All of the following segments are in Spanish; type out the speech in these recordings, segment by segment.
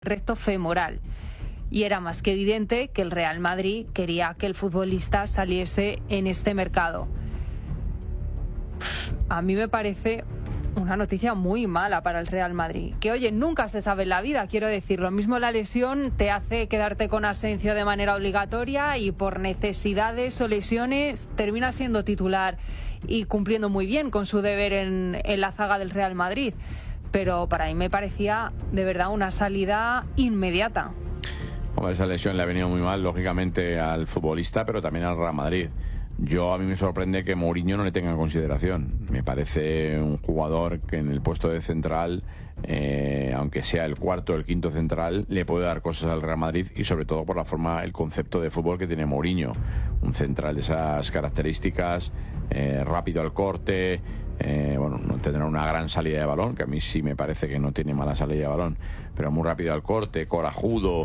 recto femoral. Y era más que evidente que el Real Madrid quería que el futbolista saliese en este mercado. A mí me parece una noticia muy mala para el Real Madrid. Que, oye, nunca se sabe en la vida, quiero decir. Lo mismo la lesión te hace quedarte con Asensio de manera obligatoria y por necesidades o lesiones termina siendo titular y cumpliendo muy bien con su deber en la zaga del Real Madrid. Pero para mí me parecía de verdad una salida inmediata. Hombre, esa lesión le ha venido muy mal, lógicamente, al futbolista, pero también al Real Madrid. A mí me sorprende que Mourinho no le tenga en consideración. Me parece un jugador que en el puesto de central, aunque sea el cuarto o el quinto central, le puede dar cosas al Real Madrid, y sobre todo por la forma, el concepto de fútbol que tiene Mourinho. Un central de esas características, rápido al corte, no tendrá una gran salida de balón, que a mí sí me parece que no tiene mala salida de balón, pero muy rápido al corte, corajudo,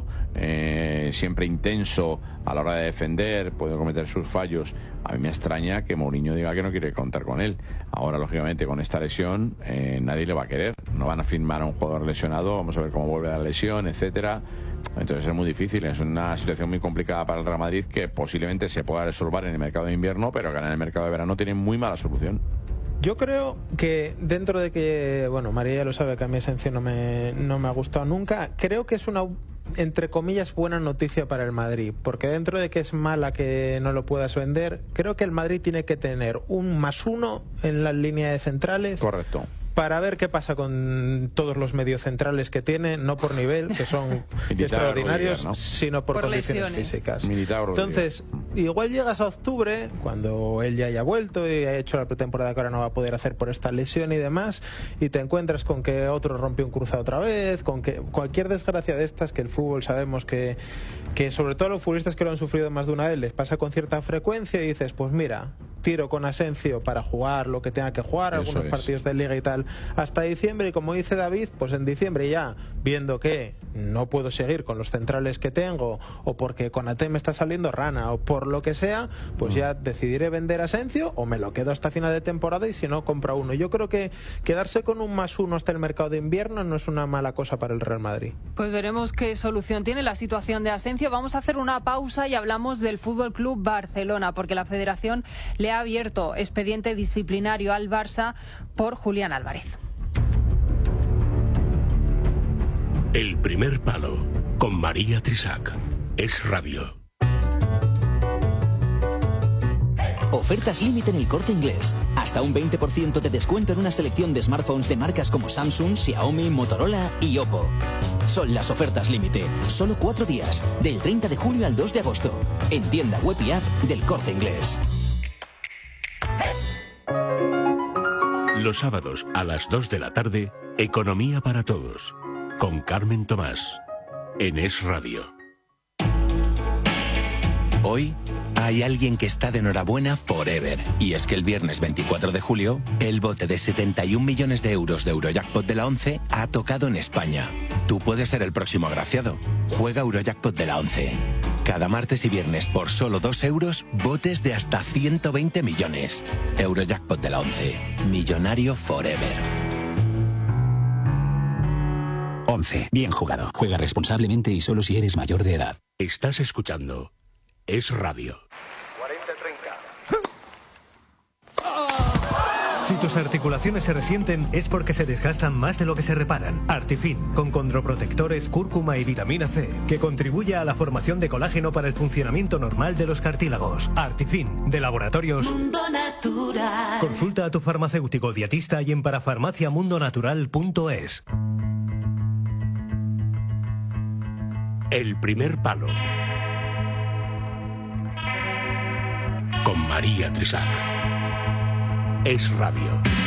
siempre intenso a la hora de defender, puede cometer sus fallos. A mí me extraña que Mourinho diga que no quiere contar con él. Ahora, lógicamente, con esta lesión nadie le va a querer. No van a firmar a un jugador lesionado, vamos a ver cómo vuelve la lesión, etcétera. Entonces es muy difícil, es una situación muy complicada para el Real Madrid, que posiblemente se pueda resolver en el mercado de invierno, pero que en el mercado de verano tiene muy mala solución. Yo creo que dentro de que, María ya lo sabe, que a mí Asensio no me ha gustado nunca, creo que es una, entre comillas, buena noticia para el Madrid, porque dentro de que es mala que no lo puedas vender, creo que el Madrid tiene que tener un +1 en la línea de centrales. Correcto. Para ver qué pasa con todos los mediocentrales que tiene, no por nivel, que son extraordinarios, ¿no? Sino por condiciones físicas. Entonces, igual llegas a octubre, cuando él ya haya vuelto y ha hecho la pretemporada que ahora no va a poder hacer por esta lesión y demás, y te encuentras con que otro rompió un cruzado otra vez, con que cualquier desgracia de estas, que el fútbol sabemos que sobre todo a los futbolistas que lo han sufrido más de una vez les pasa con cierta frecuencia, y dices, pues mira, tiro con Asensio para jugar lo que tenga que jugar, algunos partidos de liga y tal, hasta diciembre, y como dice David, pues en diciembre ya, viendo que no puedo seguir con los centrales que tengo, o porque Konaté me está saliendo rana, o por lo que sea, pues ya decidiré vender a Asensio, o me lo quedo hasta final de temporada, y si no, compro uno. Yo creo que quedarse con un +1 hasta el mercado de invierno no es una mala cosa para el Real Madrid. Pues veremos qué solución tiene la situación de Asensio. Vamos a hacer una pausa y hablamos del Fútbol Club Barcelona, porque la Federación le ha abierto expediente disciplinario al Barça por Julián Álvarez. El primer palo, con María Trisac. Es Radio. Ofertas límite en El Corte Inglés. Hasta un 20% de descuento en una selección de smartphones de marcas como Samsung, Xiaomi, Motorola y Oppo. Son las ofertas límite. Solo 4 días. Del 30 de julio al 2 de agosto. En tienda web y app del Corte Inglés. Los sábados a las 2 de la tarde, Economía para Todos. Con Carmen Tomás. En Es Radio. Hoy hay alguien que está de enhorabuena forever. Y es que el viernes 24 de julio, el bote de 71 millones de euros de Eurojackpot de la 11 ha tocado en España. Tú puedes ser el próximo agraciado. Juega Eurojackpot de la 11. Cada martes y viernes por solo 2 euros, botes de hasta 120 millones. Eurojackpot de la 11. Millonario forever. 11. Bien jugado. Juega responsablemente y solo si eres mayor de edad. Estás escuchando Es Radio. 40-30. Si tus articulaciones se resienten es porque se desgastan más de lo que se reparan. Artifin, con condroprotectores, cúrcuma y vitamina C, que contribuye a la formación de colágeno para el funcionamiento normal de los cartílagos. Artifin, de Laboratorios Mundo Natural. Consulta a tu farmacéutico dietista y en parafarmaciamundonatural.es. El primer palo. Con María Trisac. Es Radio.